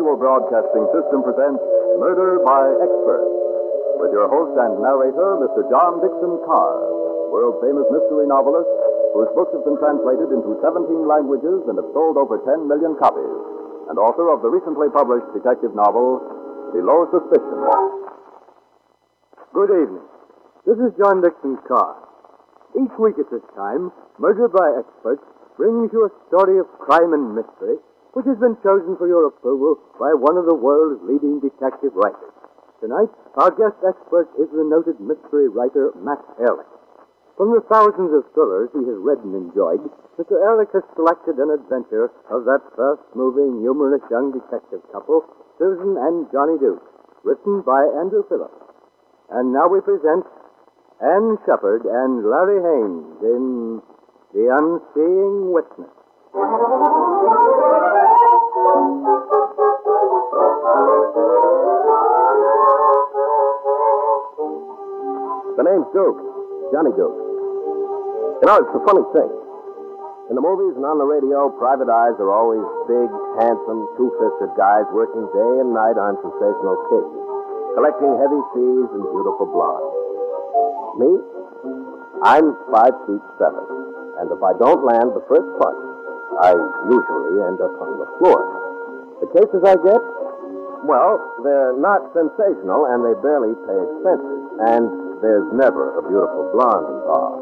Mutual Broadcasting System presents Murder by Expert, with your host and narrator, Mr. John Dixon Carr, world-famous mystery novelist whose books have been translated into 17 languages and have sold over 10 million copies, and author of the recently published detective novel, Below Suspicion. Good evening. This is John Dixon Carr. Each week at this time, Murder by Expert brings you a story of crime and mystery which has been chosen for your approval by one of the world's leading detective writers. Tonight, our guest expert is the noted mystery writer Max Ehrlich. From the thousands of thrillers he has read and enjoyed, Mr. Ehrlich has selected an adventure of that fast-moving, humorous young detective couple, Susan and Johnny Duke, written by Andrew Phillips. And now we present Anne Shepard and Larry Haynes in The Unseeing Witness. The name's Duke. Johnny Duke. You know, it's a funny thing. In the movies and on the radio, private eyes are always big, handsome, two-fisted guys working day and night on sensational cases, collecting heavy fees and beautiful blondes. Me? I'm 5'7", and if I don't land the first punch, I usually end up on the floor. The cases I get, well, they're not sensational, and they barely pay expenses, and there's never a beautiful blonde involved.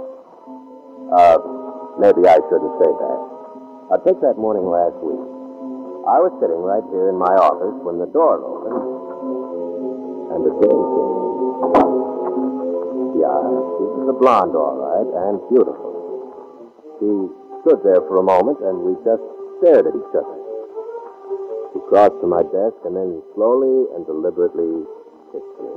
Maybe I shouldn't say that. Take that morning last week. I was sitting right here in my office when the door opened, and the dame came in. Yeah, she was a blonde, all right, and beautiful. She stood there for a moment, and we just stared at each other. She crossed to my desk and then slowly and deliberately kissed me.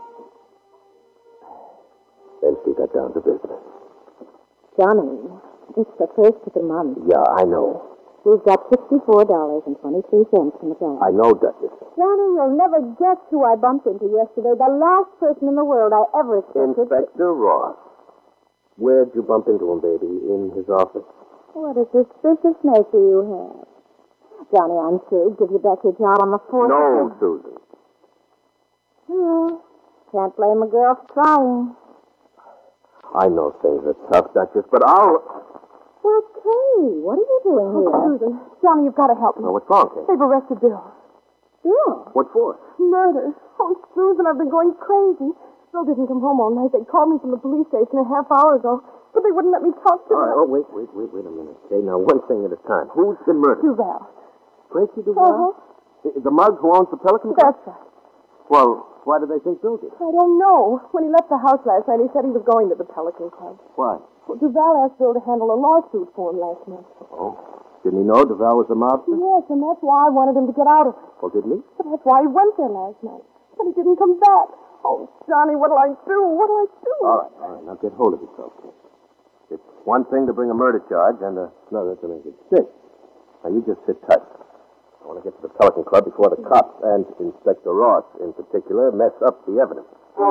Then she got down to business. Johnny, it's the first of the month. Yeah, I know. We've got $64.23 in the bank. I know, Duchess. Johnny, you'll never guess who I bumped into yesterday. The last person in the world I ever expected. Inspector Ross. Where'd you bump into him, baby? In his office? What a suspicious nature you have. Johnny, I'm sure he'd give you back your job on the 4th. No, Susan. Well, can't blame a girl for trying. I know things are tough, Duchess, but I'll... Well, Kay, what are you doing here? Susan, Johnny, you've got to help me. Oh, what's wrong, Kay? They've arrested Bill. Bill? What for? Murder. Oh, Susan, I've been going crazy. Bill didn't come home all night. They called me from the police station a half hour ago, but they wouldn't let me talk to All right, them. oh, wait a minute, Kay. Now, one thing at a time. Who's been murdered? Duval. Tracy Duval? The mug who owns the Pelican Club? That's right. Well, why did they think Bill did? I don't know. When he left the house last night, he said he was going to the Pelican Club. Why? Well, Duval asked Bill to handle a lawsuit for him last month. Oh. Didn't he know Duval was the mobster? Yes, and that's why I wanted him to get out of it. Well, didn't he? But that's why he went there last night. But he didn't come back. Oh, Johnny, what'll I do? What'll I do? All right. Now get hold of yourself, Kay. It's one thing to bring a murder charge and another to make it stick. Now, you just sit tight. I want to get to the Pelican Club before the cops and Inspector Ross, in particular, mess up the evidence.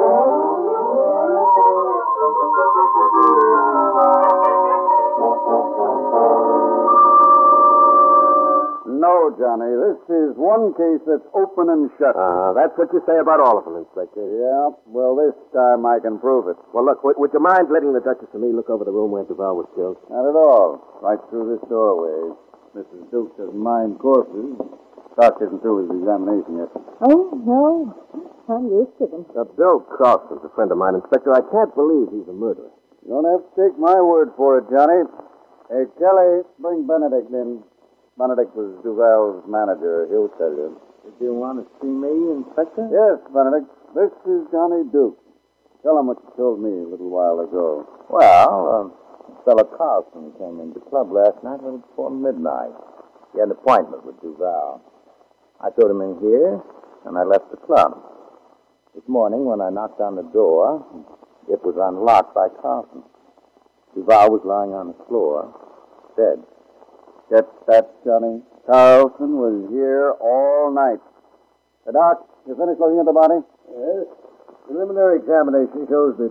No, Johnny, this is one case that's open and shut. That's what you say about all of them, Inspector. Yeah, well, this time I can prove it. Well, look, would you mind letting the Duchess and me look over the room where Duval was killed? Not at all. Right through this doorway. Mrs. Duke doesn't mind corpses. Doc isn't through his examination yet. Oh, no. I'm used to them. Bill Carlson's a friend of mine, Inspector. I can't believe he's a murderer. You don't have to take my word for it, Johnny. Hey, Kelly, bring Benedict in. Benedict was Duval's manager. He'll tell you. Did you want to see me, Inspector? Yes, Benedict. This is Johnny Duke. Tell him what you told me a little while ago. Well, fellow Carlson came into the club last night a little before midnight. He had an appointment with Duval. I showed him in here, and I left the club. This morning, when I knocked on the door, it was unlocked by Carlson. Duval was lying on the floor, dead. Get that, Johnny? Carlson was here all night. Doc, you finished looking at the body? Yes. Preliminary examination shows that